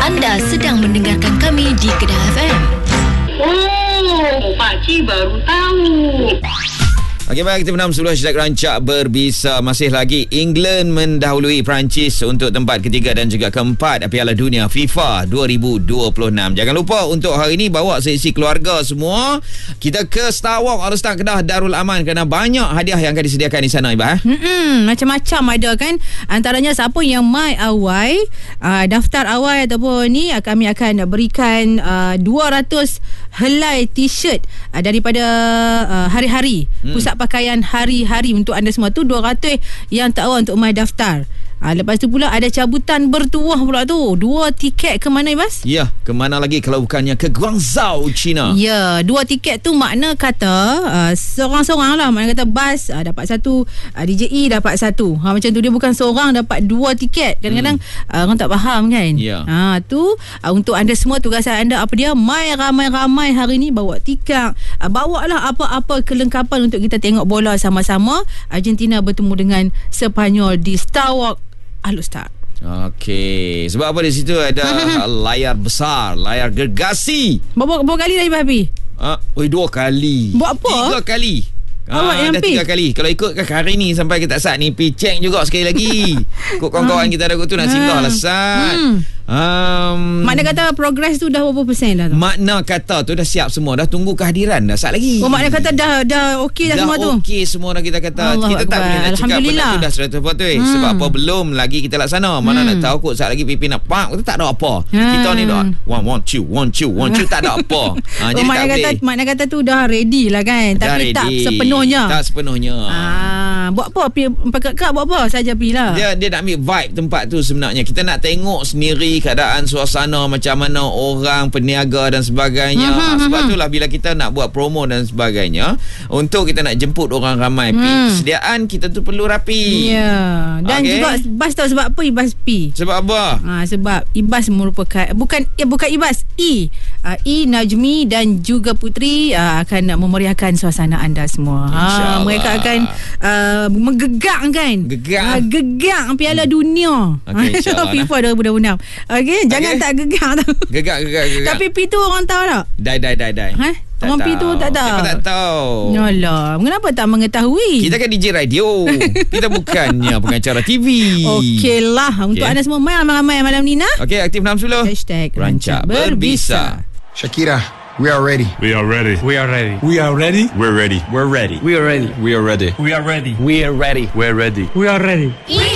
Anda sedang mendengarkan kami di Kedah FM. Oh, pakcik baru tahu. Okey, baik, kita menang 10 hashtag rancak berbisa. Masih lagi England mendahului Perancis untuk tempat ketiga dan juga keempat Piala Dunia FIFA 2026. Jangan lupa untuk hari ini bawa seisi keluarga semua. Kita ke Star Walk All Star Kedah Darul Aman kerana banyak hadiah yang akan disediakan di sana, Iba. Macam-macam ada kan. Antaranya siapa yang mai awal, daftar awal ataupun ni, kami akan berikan 200 helai t-shirt daripada hari-hari pusat pakaian hari-hari untuk anda semua tu. 200 yang tak awal untuk mai daftar. Lepas tu pula ada cabutan bertuah pula tu. 2 tiket ke mana, Ibas? Ya, ke mana lagi kalau bukannya ke Guangzhou, China. Ya, 2 tiket tu makna kata seorang-seorang lah. Makna kata bas dapat 1, DJE dapat 1. Macam tu, dia bukan seorang dapat 2 tiket. Kadang-kadang orang tak faham kan. Ya. Tu untuk anda semua, tugasan anda apa dia? Mai ramai-ramai hari ni, bawa tikar, bawa lah apa-apa kelengkapan untuk kita tengok bola sama-sama. Argentina bertemu dengan Sepanyol di Star Walk Al-Ustaz. Okey, sebab apa di situ ada layar besar, layar gergasi. Berapa kali dah, Ibu? 2 kali. Buat apa? 3 kali. Awak yang dah pi? 3 kali. Kalau ikutkan hari ni sampai kita Sat ni, pi check juga sekali lagi. Kok kawan-kawan kita ada tu nak singgah lah, Sat. Makna kata progres tu dah berapa persen dah tu? Makna kata tu dah siap semua. Dah tunggu kehadiran dah Sat lagi. Makna kata dah okey dah semua tu? Dah okey semua dah, kita kata. Allah kita tak Akbar. boleh nak cakap benda tu dah 100%. Sebab apa, belum lagi kita laksana. Mana nak tahu kot Sat lagi pipi nak pak, kita tak ada apa. Kita ni dah one chew, tak ada apa. Jadi makna kata tu dah ready lah kan. Tapi tak sepenuhnya. Tak sepenuhnya. Buat apa? Pakak buat apa saja pi lah. Dia nak ambil vibe tempat tu sebenarnya. Kita nak tengok sendiri keadaan suasana macam mana orang, peniaga dan sebagainya. Sebab itulah bila kita nak buat promo dan sebagainya, untuk kita nak jemput orang ramai pi, kesediaan kita tu perlu rapi. Ya. Dan juga Ibas tahu sebab apa Ibas pi? Sebab apa? Sebab Ibas merupakan bukan Ibas, Najmi dan juga Putri akan memeriahkan suasana anda semua. Mereka akan menggegak Piala Dunia FIFA 2026. Okey, jangan tak gegak tau. Gegak. Tapi pi tu orang tahu tak? Dai. Orang pi tu tak tahu. Siapa tak tahu? Yalah, kenapa tak mengetahui? Kita kan DJ radio. Kita bukannya pengacara TV. Okeylah, untuk anda semua mai ramai-ramai malam ni nah. Okey, aktif 60. Hashtag Rancak Berbisa. Shakira, we are ready. We are ready. We are ready. We are ready. We're ready. We're ready. We are ready. We are ready. We are ready. We are ready. We're ready. We are ready. We